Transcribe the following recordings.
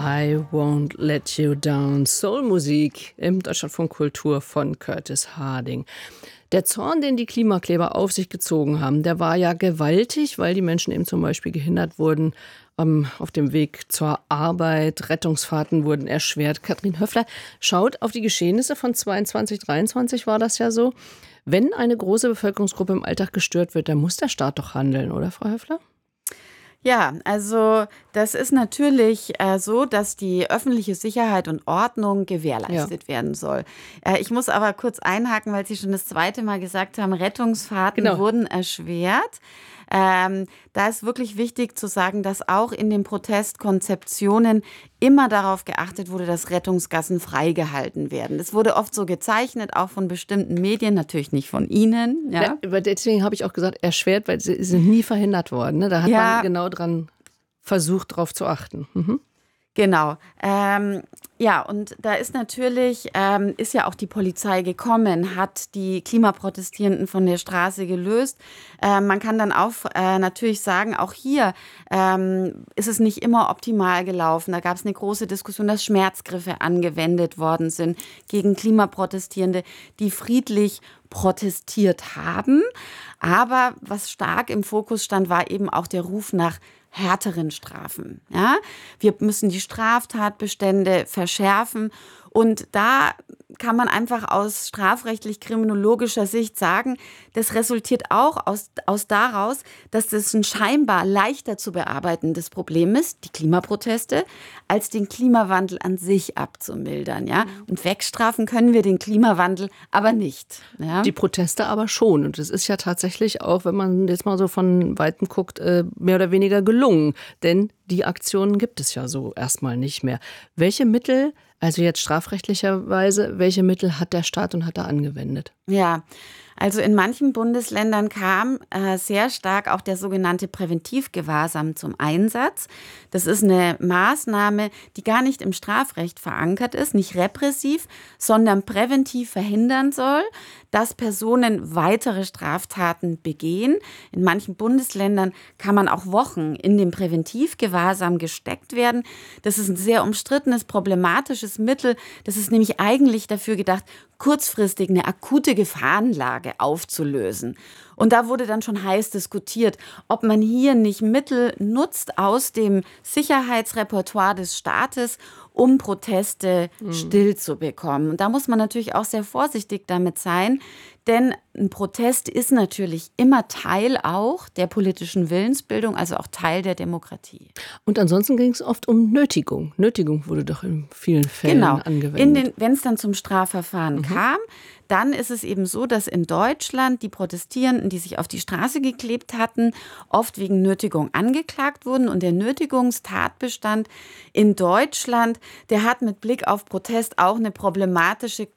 I Won't Let You Down. Soulmusik im Deutschlandfunk Kultur von Curtis Harding. Der Zorn, den die Klimakleber auf sich gezogen haben, der war ja gewaltig, weil die Menschen eben zum Beispiel gehindert wurden auf dem Weg zur Arbeit. Rettungsfahrten wurden erschwert. Katrin Höffler schaut auf die Geschehnisse von 22, 23 war das ja so. Wenn eine große Bevölkerungsgruppe im Alltag gestört wird, dann muss der Staat doch handeln, oder Frau Höffler? Ja, also das ist natürlich so, dass die öffentliche Sicherheit und Ordnung gewährleistet werden soll. Ich muss aber kurz einhaken, weil Sie schon das zweite Mal gesagt haben, Rettungsfahrten wurden erschwert. Da ist wirklich wichtig zu sagen, dass auch in den Protestkonzeptionen immer darauf geachtet wurde, dass Rettungsgassen freigehalten werden. Es wurde oft so gezeichnet, auch von bestimmten Medien, natürlich nicht von Ihnen. Ja. Deswegen habe ich auch gesagt, erschwert, weil sie sind nie verhindert worden. Ne? Da hat man genau dran versucht, darauf zu achten. Mhm. Genau. Ja, und da ist natürlich, ist ja auch die Polizei gekommen, hat die Klimaprotestierenden von der Straße gelöst. Man kann dann auch natürlich sagen, auch hier ist es nicht immer optimal gelaufen. Da gab es eine große Diskussion, dass Schmerzgriffe angewendet worden sind gegen Klimaprotestierende, die friedlich protestiert haben. Aber was stark im Fokus stand, war eben auch der Ruf nach härteren Strafen. Ja? Wir müssen die Straftatbestände verschärfen. Und da kann man einfach aus strafrechtlich-kriminologischer Sicht sagen, das resultiert auch aus daraus, dass das ein scheinbar leichter zu bearbeitendes Problem ist, die Klimaproteste, als den Klimawandel an sich abzumildern. Ja? Und wegstrafen können wir den Klimawandel aber nicht. Ja? Die Proteste aber schon. Und das ist ja tatsächlich auch, wenn man jetzt mal so von Weitem guckt, mehr oder weniger gelungen. Denn die Aktionen gibt es ja so erstmal nicht mehr. Welche Mittel, also jetzt strafrechtlicherweise, welche Mittel hat der Staat und hat er angewendet? Ja, also in manchen Bundesländern kam sehr stark auch der sogenannte Präventivgewahrsam zum Einsatz. Das ist eine Maßnahme, die gar nicht im Strafrecht verankert ist, nicht repressiv, sondern präventiv verhindern soll, dass Personen weitere Straftaten begehen. In manchen Bundesländern kann man auch Wochen in dem Präventivgewahrsam gesteckt werden. Das ist ein sehr umstrittenes, problematisches Mittel. Das ist nämlich eigentlich dafür gedacht, kurzfristig eine akute Gefahrenlage aufzulösen. Und da wurde dann schon heiß diskutiert, ob man hier nicht Mittel nutzt aus dem Sicherheitsrepertoire des Staates, um Proteste still zu bekommen. Und da muss man natürlich auch sehr vorsichtig damit sein, denn ein Protest ist natürlich immer Teil auch der politischen Willensbildung, also auch Teil der Demokratie. Und ansonsten ging es oft um Nötigung. Nötigung wurde doch in vielen Fällen angewendet. Wenn es dann zum Strafverfahren kam, dann ist es eben so, dass in Deutschland die Protestierenden, die sich auf die Straße geklebt hatten, oft wegen Nötigung angeklagt wurden. Und der Nötigungstatbestand in Deutschland, der hat mit Blick auf Protest auch eine problematische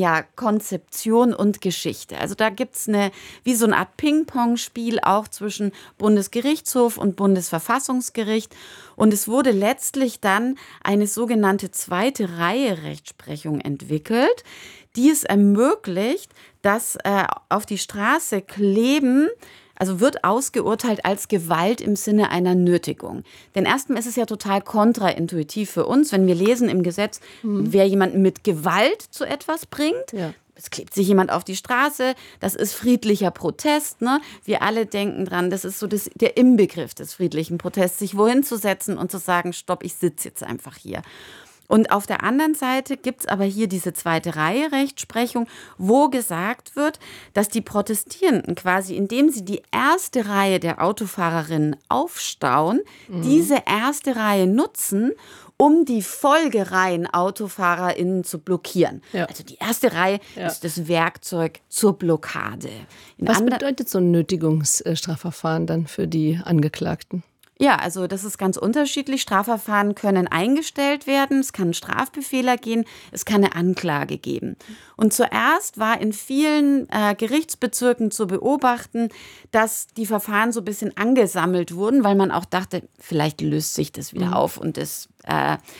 Konzeption und Geschichte. Also da gibt es wie so eine Art Ping-Pong-Spiel auch zwischen Bundesgerichtshof und Bundesverfassungsgericht. Und es wurde letztlich dann eine sogenannte zweite Reihe Rechtsprechung entwickelt, die es ermöglicht, dass auf die Straße kleben, also wird ausgeurteilt als Gewalt im Sinne einer Nötigung. Denn erstmal ist es ja total kontraintuitiv für uns, wenn wir lesen im Gesetz, wer jemanden mit Gewalt zu etwas bringt. Ja. Es klebt sich jemand auf die Straße, das ist friedlicher Protest. Ne? Wir alle denken dran, das ist so der Inbegriff des friedlichen Protests, sich wohin zu setzen und zu sagen, stopp, ich sitze jetzt einfach hier. Und auf der anderen Seite gibt es aber hier diese zweite Reihe Rechtsprechung, wo gesagt wird, dass die Protestierenden quasi, indem sie die erste Reihe der Autofahrerinnen aufstauen, diese erste Reihe nutzen, um die Folgereihen AutofahrerInnen zu blockieren. Ja. Also die erste Reihe ist das Werkzeug zur Blockade. Was bedeutet so ein Nötigungsstrafverfahren dann für die Angeklagten? Ja, also das ist ganz unterschiedlich. Strafverfahren können eingestellt werden, es kann einen Strafbefehl gehen, es kann eine Anklage geben. Und zuerst war in vielen Gerichtsbezirken zu beobachten, dass die Verfahren so ein bisschen angesammelt wurden, weil man auch dachte, vielleicht löst sich das wieder auf und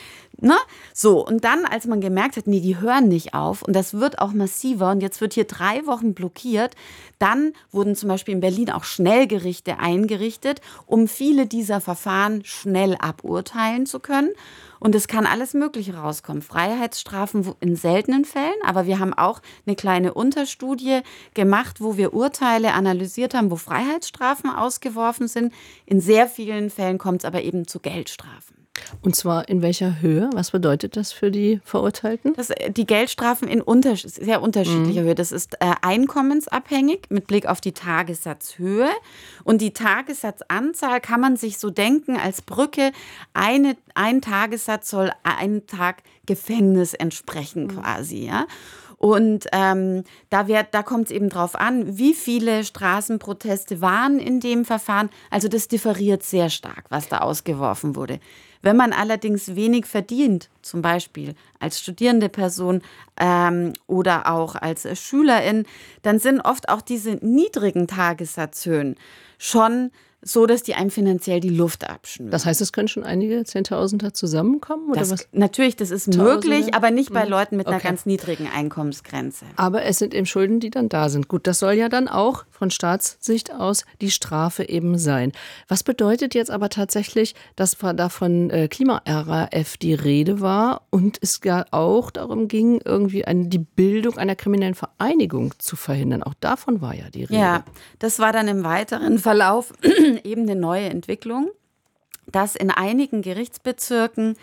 Ne? So, und dann, als man gemerkt hat, nee, die hören nicht auf und das wird auch massiver und jetzt wird hier 3 Wochen blockiert, dann wurden zum Beispiel in Berlin auch Schnellgerichte eingerichtet, um viele dieser Verfahren schnell aburteilen zu können. Und es kann alles Mögliche rauskommen. Freiheitsstrafen in seltenen Fällen, aber wir haben auch eine kleine Unterstudie gemacht, wo wir Urteile analysiert haben, wo Freiheitsstrafen ausgeworfen sind. In sehr vielen Fällen kommt es aber eben zu Geldstrafen. Und zwar in welcher Höhe? Was bedeutet das für die Verurteilten? Die Geldstrafen in sehr unterschiedlicher Höhe. Das ist einkommensabhängig mit Blick auf die Tagessatzhöhe. Und die Tagessatzanzahl kann man sich so denken als Brücke. Ein Tagessatz soll einen Tag Gefängnis entsprechen quasi. Ja? Und da kommt es eben drauf an, wie viele Straßenproteste waren in dem Verfahren. Also das differiert sehr stark, was da ausgeworfen wurde. Wenn man allerdings wenig verdient, zum Beispiel als studierende Person oder auch als Schülerin, dann sind oft auch diese niedrigen Tagessatzhöhen schon so, dass die einem finanziell die Luft abschnüren. Das heißt, es können schon einige Zehntausender zusammenkommen? Oder was? Natürlich, das ist Tausende? Möglich, aber nicht bei Leuten mit einer ganz niedrigen Einkommensgrenze. Aber es sind eben Schulden, die dann da sind. Gut, das soll ja dann auch von Staatssicht aus die Strafe eben sein. Was bedeutet jetzt aber tatsächlich, dass da von Klima-RAF die Rede war und es ja auch darum ging, irgendwie die Bildung einer kriminellen Vereinigung zu verhindern? Auch davon war ja die Rede. Ja, das war dann im weiteren Verlauf eben eine neue Entwicklung, dass in einigen Gerichtsbezirken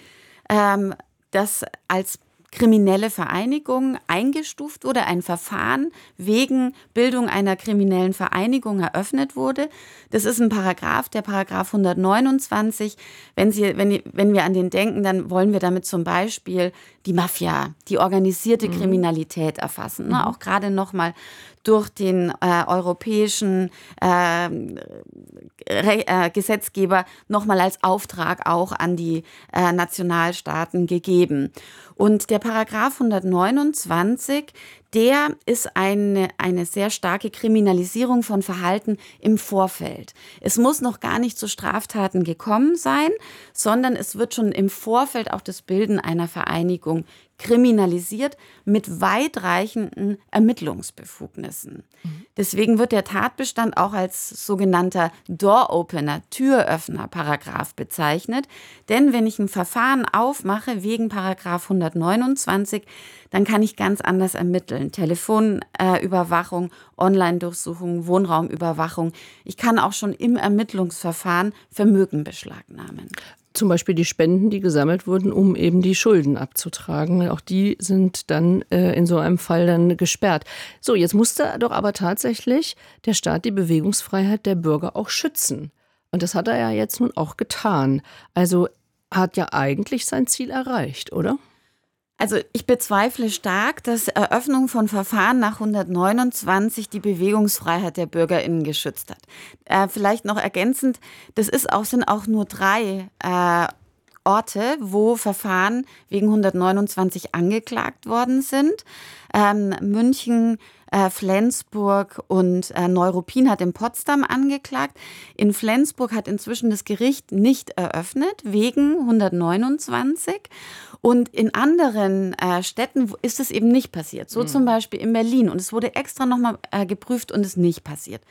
das als kriminelle Vereinigung eingestuft wurde, ein Verfahren wegen Bildung einer kriminellen Vereinigung eröffnet wurde. Das ist ein Paragraph, der Paragraph 129. Wenn wir an den denken, dann wollen wir damit zum Beispiel die Mafia, die organisierte Kriminalität erfassen. Ne? Auch gerade nochmal durch den europäischen Gesetzgeber nochmal als Auftrag auch an die Nationalstaaten gegeben. Und der Paragraph 129, der ist eine sehr starke Kriminalisierung von Verhalten im Vorfeld. Es muss noch gar nicht zu Straftaten gekommen sein, sondern es wird schon im Vorfeld auch das Bilden einer Vereinigung kriminalisiert mit weitreichenden Ermittlungsbefugnissen. Deswegen wird der Tatbestand auch als sogenannter Door-Opener, Türöffner-Paragraph bezeichnet. Denn wenn ich ein Verfahren aufmache wegen Paragraph 129, dann kann ich ganz anders ermitteln. Telefonüberwachung, Online-Durchsuchung, Wohnraumüberwachung. Ich kann auch schon im Ermittlungsverfahren Vermögen beschlagnahmen. Zum Beispiel die Spenden, die gesammelt wurden, um eben die Schulden abzutragen. Auch die sind dann in so einem Fall dann gesperrt. So, jetzt musste doch aber tatsächlich der Staat die Bewegungsfreiheit der Bürger auch schützen. Und das hat er ja jetzt nun auch getan. Also hat ja eigentlich sein Ziel erreicht, oder? Also ich bezweifle stark, dass Eröffnung von Verfahren nach 129 die Bewegungsfreiheit der BürgerInnen geschützt hat. Vielleicht noch ergänzend, sind auch nur 3 Orte, wo Verfahren wegen 129 angeklagt worden sind. München, Flensburg und Neuruppin hat in Potsdam angeklagt. In Flensburg hat inzwischen das Gericht nicht eröffnet, wegen 129. Und in anderen Städten ist es eben nicht passiert. So zum Beispiel in Berlin. Und es wurde extra nochmal geprüft und es ist nicht passiert.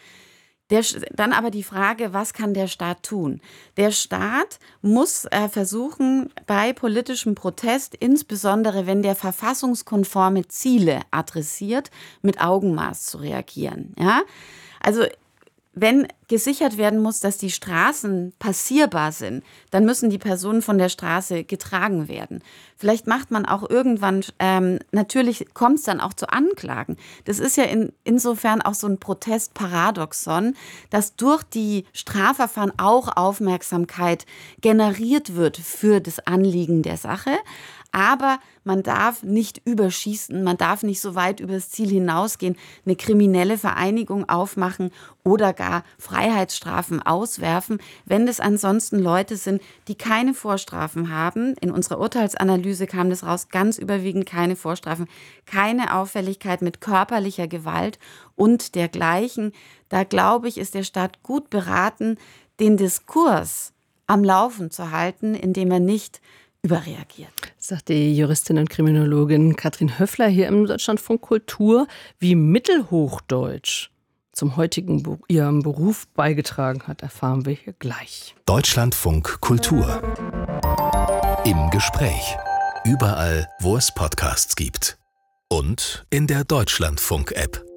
Dann aber die Frage, was kann der Staat tun? Der Staat muss versuchen, bei politischem Protest, insbesondere wenn der verfassungskonforme Ziele adressiert, mit Augenmaß zu reagieren. Ja? Also wenn gesichert werden muss, dass die Straßen passierbar sind, dann müssen die Personen von der Straße getragen werden. Vielleicht macht man auch irgendwann, natürlich kommt es dann auch zu Anklagen. Das ist ja insofern auch so ein Protestparadoxon, dass durch die Strafverfahren auch Aufmerksamkeit generiert wird für das Anliegen der Sache. Aber man darf nicht überschießen, man darf nicht so weit über das Ziel hinausgehen, eine kriminelle Vereinigung aufmachen oder gar Freiheitsstrafen auswerfen, wenn das ansonsten Leute sind, die keine Vorstrafen haben. In unserer Urteilsanalyse kam das raus, ganz überwiegend keine Vorstrafen, keine Auffälligkeit mit körperlicher Gewalt und dergleichen. Da glaube ich, ist der Staat gut beraten, den Diskurs am Laufen zu halten, indem er nicht überreagiert. Sagt die Juristin und Kriminologin Katrin Höffler hier im Deutschlandfunk Kultur, wie Mittelhochdeutsch zum heutigen ihrem Beruf beigetragen hat, erfahren wir hier gleich. Deutschlandfunk Kultur. Im Gespräch. Überall, wo es Podcasts gibt. Und in der Deutschlandfunk-App.